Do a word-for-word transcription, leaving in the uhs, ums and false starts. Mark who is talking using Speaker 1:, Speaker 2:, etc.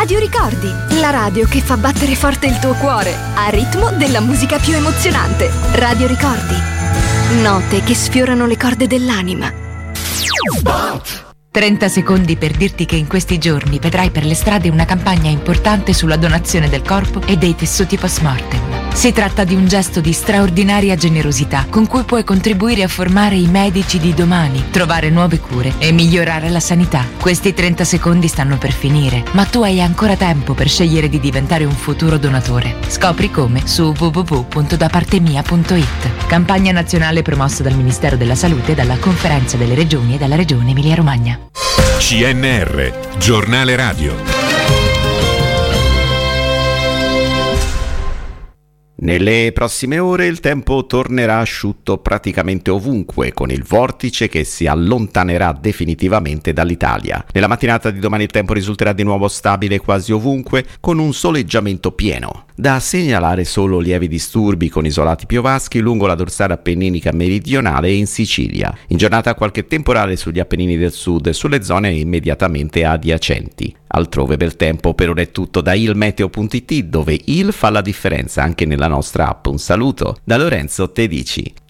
Speaker 1: Radio Ricordi, la radio che fa battere forte il tuo cuore, a ritmo della musica più emozionante. Radio Ricordi, note che sfiorano le corde dell'anima.
Speaker 2: trenta secondi per dirti che in questi giorni vedrai per le strade una campagna importante sulla donazione del corpo e dei tessuti post-mortem. Si tratta di un gesto di straordinaria generosità con cui puoi contribuire a formare i medici di domani, trovare nuove cure e migliorare la sanità. Questi trenta secondi stanno per finire, ma tu hai ancora tempo per scegliere di diventare un futuro donatore. Scopri come su w w w punto da parte mia punto i t. Campagna nazionale promossa dal Ministero della Salute e dalla Conferenza delle Regioni e dalla Regione Emilia-Romagna.
Speaker 3: C N R, giornale radio.
Speaker 4: Nelle prossime ore il tempo tornerà asciutto praticamente ovunque, con il vortice che si allontanerà definitivamente dall'Italia. Nella mattinata di domani il tempo risulterà di nuovo stabile quasi ovunque, con un soleggiamento pieno. Da segnalare solo lievi disturbi con isolati piovaschi lungo la dorsale appenninica meridionale e in Sicilia. In giornata qualche temporale sugli Appennini del Sud e sulle zone immediatamente adiacenti. Altrove bel tempo. Per ora è tutto da il meteo punto i t, dove il fa la differenza anche nella nostra app. Un saluto da Lorenzo Tedici.